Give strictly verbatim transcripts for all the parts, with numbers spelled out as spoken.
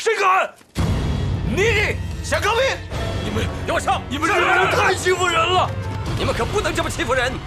谁敢？ 你想革命？ 你们给我上！ 你们这人太欺负人了！ 你们可不能这么欺负人！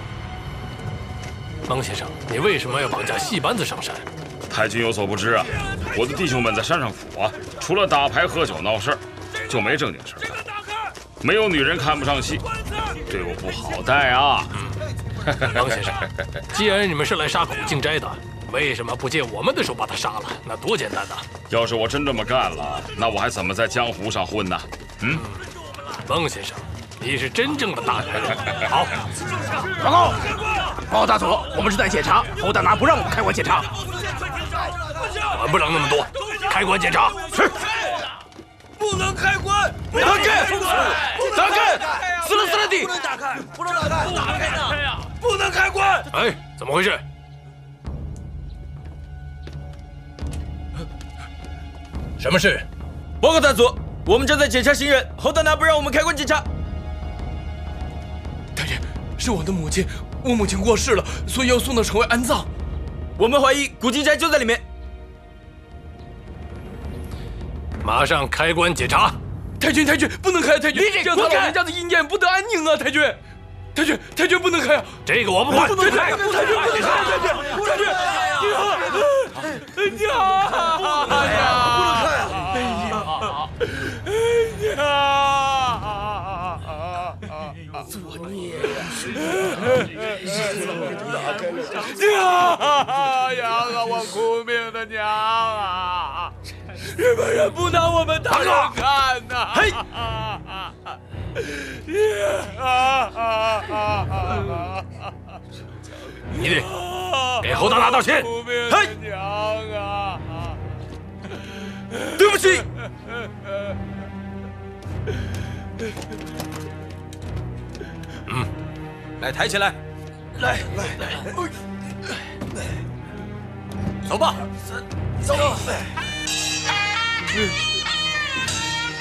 孟先生，你为什么要绑架戏班子上山？ 太君有所不知啊，我的弟兄们在山上苦啊，除了打牌喝酒闹事儿，就没正经事儿干。没有女人看不上戏，对我不好待啊。 嗯，孟先生，既然你们是来杀苦净斋的，为什么不借我们的手把他杀了？那多简单呐！ 要是我真这么干了，那我还怎么在江湖上混呢？嗯， 孟先生，你是真正的大男人。好， 报告，报告大佐，我们是在检查，侯大拿不让我们开馆检查。 管不了那么多，开馆检查。 是。 不能开关！ 打开！打开！死了死了的！ 不能打开！不能打开！不能打开呢！不能开关！ 哎，怎么回事？什么事？ 报告大佐，我们正在检查行人，侯大拿不让我们开关检查。 太君，是我的母亲，我母亲过世了，所以要送到城外安葬。 我们怀疑古金斋就在里面。 马上开棺检查！ 太君，太君，不能开！太君，这样他老人家的阴间不得安宁啊！太君，太君，太君不能开啊！ 这个我不管。 不能开！太君，不能开！太君，太君，娘，娘，哎呀，不能开啊！娘，作孽呀！娘啊，我苦命的娘啊！日本人不拿我们当人看呐！ 嘿！ 你得给侯大拿道歉！ 嘿！ 娘啊！ 对不起！ 嗯， 来，抬起来！ 来来来， 走吧， 走。